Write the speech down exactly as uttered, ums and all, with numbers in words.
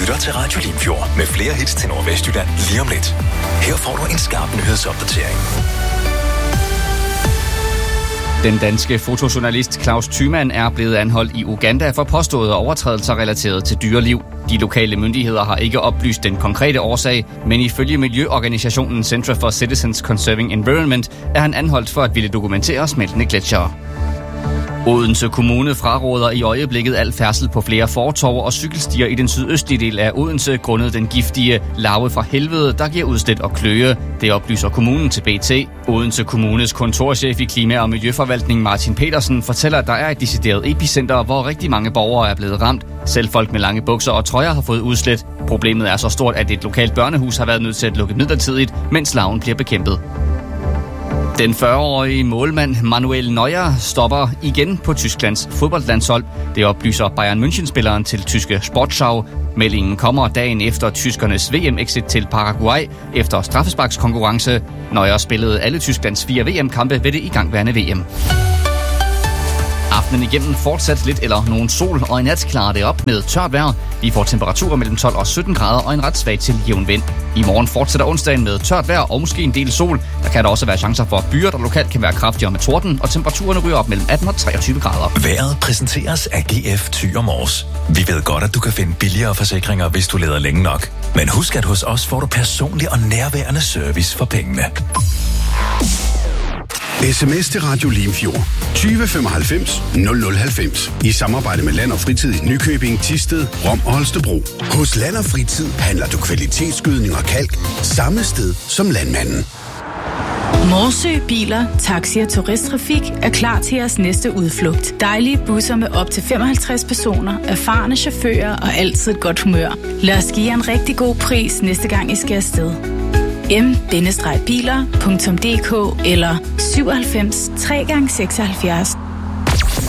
lytter til Radio Limfjord med flere hits til Nordvestjylland lige om lidt. Her får du en skarp nyhedsopdatering. Den danske fotojournalist Claus Thymann er blevet anholdt i Uganda for påståede overtrædelser relateret til dyreliv. De lokale myndigheder har ikke oplyst den konkrete årsag, men ifølge miljøorganisationen Center for Citizens Conserving Environment er han anholdt for at ville dokumentere smeltende gletsjere. Odense Kommune fraråder i øjeblikket al færdsel på flere fortove og cykelstier i den sydøstlige del af Odense grundet den giftige larve fra helvede, der giver udslæt og kløe. Det oplyser kommunen til B T. Odense Kommunes kontorchef i Klima- og Miljøforvaltning Martin Petersen fortæller, at der er et decideret epicenter, hvor rigtig mange borgere er blevet ramt. Selv folk med lange bukser og trøjer har fået udslæt. Problemet er så stort, at et lokalt børnehus har været nødt til at lukke midlertidigt, mens larven bliver bekæmpet. Den fyrre-årige målmand Manuel Neuer stopper igen på Tysklands fodboldlandshold. Det oplyser Bayern München-spilleren til tyske Sportschau. Meldingen kommer dagen efter tyskernes V M-exit til Paraguay efter straffesparkskonkurrence. Neuer spillede alle Tysklands fire V M-kampe ved det igangværende V M. Aftenen igennem fortsat lidt eller nogen sol, og i nat klarer det op med tørt vejr. Vi får temperaturer mellem tolv og sytten grader og en ret svag til jævn vind. I morgen fortsætter onsdagen med tørt vejr og måske en del sol. Der kan der også være chancer for byer, der lokalt kan være kraftigere med torden, og temperaturerne ryger op mellem atten og treogtyve grader. Vejret præsenteres af G F Thyre Mors. Vi ved godt, at du kan finde billigere forsikringer, hvis du leder længe nok. Men husk, at hos os får du personlig og nærværende service for pengene. sms til Radio Limfjord tyve femoghalvfems nul nul halvfems i samarbejde med Land og Fritid i Nykøbing, Thisted, Rom og Holstebro. Hos Land og Fritid handler du kvalitetsgødning og kalk samme sted som landmanden. Morsø Biler, Taxi og Turisttrafik er klar til jeres næste udflugt. Dejlige busser med op til femoghalvtreds personer, erfarne chauffører og altid et godt humør. Lad os give jer en rigtig god pris næste gang I skal afsted. m bindestreg biler punktum d k eller syvoghalvfems tre gange seksoghalvfjerds